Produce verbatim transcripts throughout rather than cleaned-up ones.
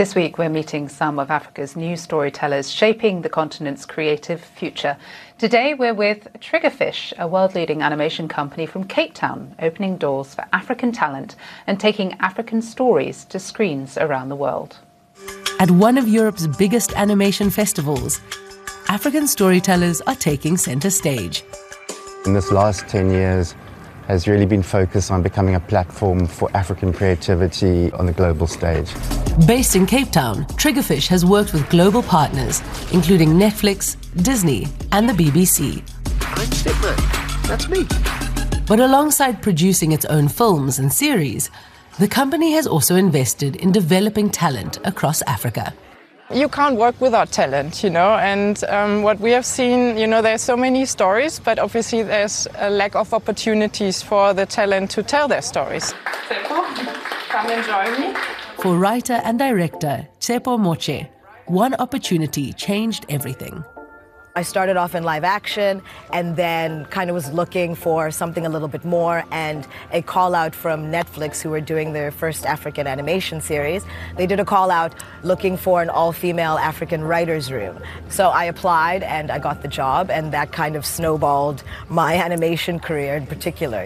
This week we're meeting some of Africa's new storytellers shaping the continent's creative future. Today we're with Triggerfish, a world-leading animation company from Cape Town, opening doors for African talent and taking African stories to screens around the world. At one of Europe's biggest animation festivals, African storytellers are taking centre stage. In this last ten years has really been focused on becoming a platform for African creativity on the global stage. Based in Cape Town, Triggerfish has worked with global partners, including Netflix, Disney and the B B C. I'm Stickman. That's me. But alongside producing its own films and series, the company has also invested in developing talent across Africa. You can't work without talent, you know, and um, what we have seen, you know, there's so many stories, but obviously there's a lack of opportunities for the talent to tell their stories. Come and join me. For writer and director Tsepo Moche, one opportunity changed everything. I started off in live action and then kind of was looking for something a little bit more, and a call out from Netflix, who were doing their first African animation series. They did a call out looking for an all-female African writer's room. So I applied and I got the job, and that kind of snowballed my animation career in particular.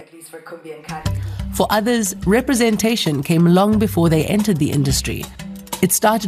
For others, representation came long before they entered the industry. It started